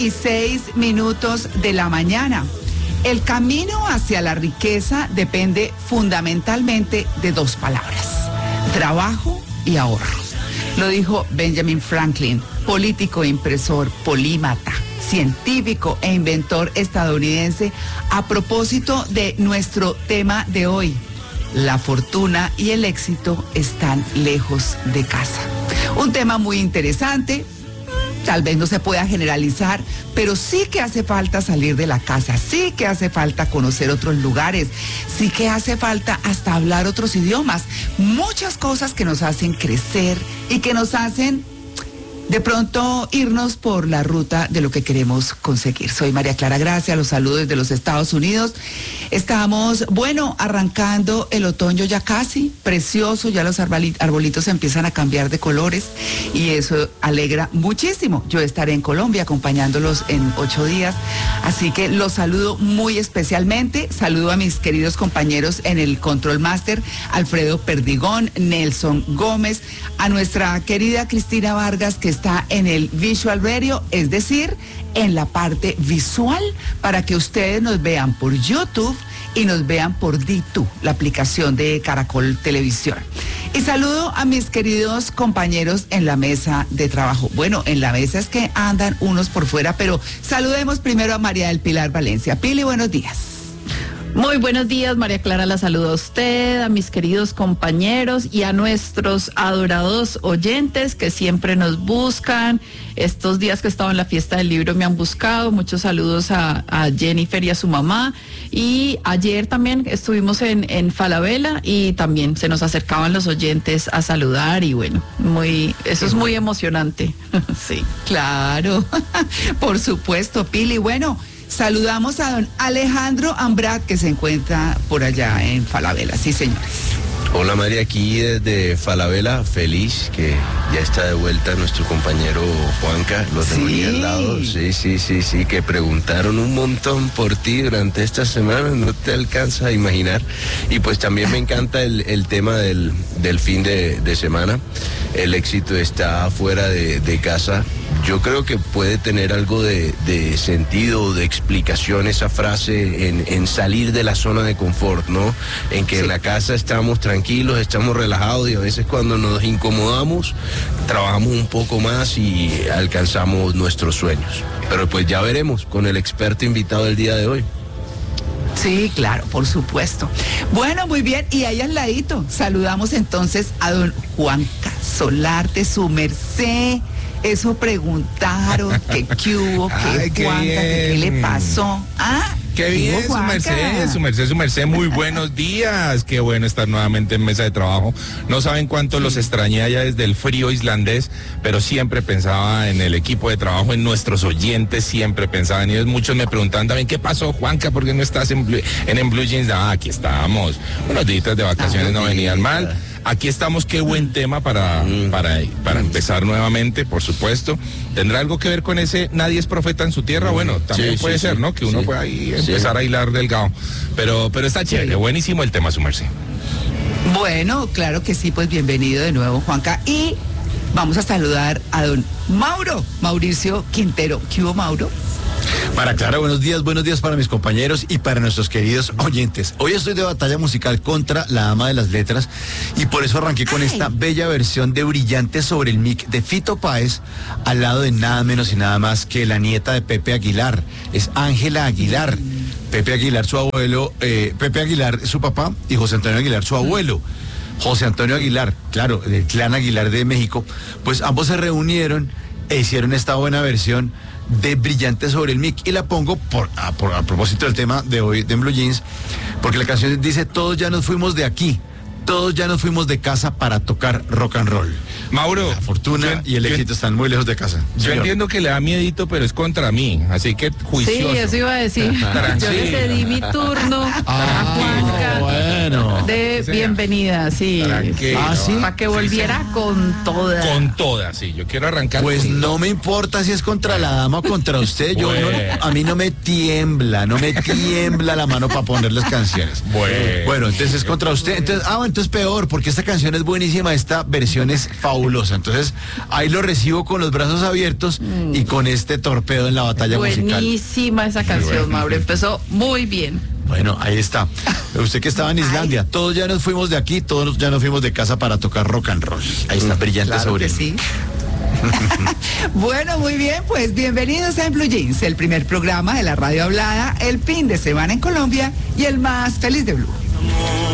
6:06 de la mañana. El camino hacia la riqueza depende fundamentalmente de dos palabras: trabajo y ahorro. Lo dijo Benjamin Franklin, político, impresor, polímata, científico e inventor estadounidense, a propósito de nuestro tema de hoy: la fortuna y el éxito están lejos de casa. Un tema muy interesante. Tal vez no se pueda generalizar, pero sí que hace falta salir de la casa, sí que hace falta conocer otros lugares, sí que hace falta hasta hablar otros idiomas. Muchas cosas que nos hacen crecer y que nos hacen de pronto irnos por la ruta de lo que queremos conseguir. Soy María Clara Gracia, los saludos desde los Estados Unidos. Estamos, arrancando el otoño ya casi, precioso, ya los arbolitos empiezan a cambiar de colores y eso alegra muchísimo. Yo estaré en Colombia acompañándolos en 8 días, así que los saludo muy especialmente. Saludo a mis queridos compañeros en el Control Master, Alfredo Perdigón, Nelson Gómez, a nuestra querida Cristina Vargas, que está en el Visual Radio, es decir, en la parte visual, para que ustedes nos vean por YouTube y nos vean por D2, la aplicación de Caracol Televisión. Y saludo a mis queridos compañeros en la mesa de trabajo. Bueno, en la mesa es que andan unos por fuera, pero saludemos primero a María del Pilar Valencia. Pili, buenos días. Muy buenos días, María Clara, la saludo a usted, a mis queridos compañeros y a nuestros adorados oyentes que siempre nos buscan. Estos días que he estado en la fiesta del libro me han buscado. Muchos saludos a Jennifer y a su mamá. Y ayer también estuvimos en Falabella y también se nos acercaban los oyentes a saludar y eso es muy emocionante. Sí, claro, por supuesto, Pili. Bueno, saludamos a don Alejandro Ambrat, que se encuentra por allá en Falabella. Sí, señores. Hola María, aquí desde Falabella, feliz que ya está de vuelta nuestro compañero Juanca, lo tengo aquí al lado. Sí, que preguntaron un montón por ti durante esta semana, no te alcanzas a imaginar. Y pues también me encanta el tema del fin de semana. El éxito está fuera de casa. Yo creo que puede tener algo de sentido, de explicación esa frase en salir de la zona de confort, ¿no? En que en la casa estamos tranquilos, estamos relajados y a veces cuando nos incomodamos, trabajamos un poco más y alcanzamos nuestros sueños. Pero pues ya veremos con el experto invitado del día de hoy. Sí, claro, por supuesto. Bueno, muy bien, y ahí al ladito saludamos entonces a don Juanca Solarte, su merced. Eso preguntaron, que qué hubo, que Juanca, que qué le pasó. Qué bien, su merced, muy buenos días. Qué bueno estar nuevamente en mesa de trabajo. No saben cuánto los extrañé allá desde el frío islandés, pero siempre pensaba en el equipo de trabajo, en nuestros oyentes, siempre pensaba en ellos. Muchos me preguntaban también, ¿qué pasó, Juanca? ¿Por qué no estás en Blue Jeans? Aquí estamos. Unos días de vacaciones no venían mal. Aquí estamos, qué buen tema para empezar nuevamente, por supuesto. ¿Tendrá algo que ver con ese nadie es profeta en su tierra? Bueno, también puede ser, ¿no? Que uno pueda ahí empezar a hilar delgado. Pero está chévere, buenísimo el tema, su merced. Bueno, claro que sí, pues bienvenido de nuevo, Juanca. Y vamos a saludar a don Mauricio Quintero. ¿Qué hubo, Mauro? María Clara, buenos días para mis compañeros y para nuestros queridos oyentes. Hoy estoy de batalla musical contra la Dama de las Letras y por eso arranqué con esta bella versión de Brillante sobre el Mic de Fito Páez, al lado de nada menos y nada más que la nieta de Pepe Aguilar, es Ángela Aguilar. Pepe Aguilar, su abuelo, Pepe Aguilar, su papá, y José Antonio Aguilar, su abuelo. José Antonio Aguilar, claro, del clan Aguilar de México, pues ambos se reunieron e hicieron esta buena versión de Brillante sobre el Mic, y la pongo a propósito del tema de hoy de Blue Jeans, porque la canción dice: todos ya nos fuimos de aquí, todos ya nos fuimos de casa para tocar rock and roll. Mauro, la fortuna y el éxito están muy lejos de casa. Yo entiendo que le da miedito, pero es contra mí, así que juicioso. Sí, eso iba a decir. Yo le cedí mi turno a Juanca de bienvenida, sí. Para que volviera con toda. Con toda, sí. Yo quiero arrancar. Pues no me importa si es contra la dama o contra usted. A mí no me tiembla la mano para poner las canciones. Bueno, entonces es contra usted. Entonces esto es peor, porque esta canción es buenísima, esta versión es fabulosa. Entonces, ahí lo recibo con los brazos abiertos y con este torpedo en la batalla musical. Buenísima esa canción, Mauro. Empezó muy bien. Bueno, ahí está. Usted que estaba en Islandia, todos ya nos fuimos de aquí, todos ya nos fuimos de casa para tocar rock and roll. Ahí está, brillante Claro sobre que mí. sí. Bueno, muy bien, pues bienvenidos a En Blue Jeans, el primer programa de la radio hablada, el fin de semana en Colombia y el más feliz de Blue.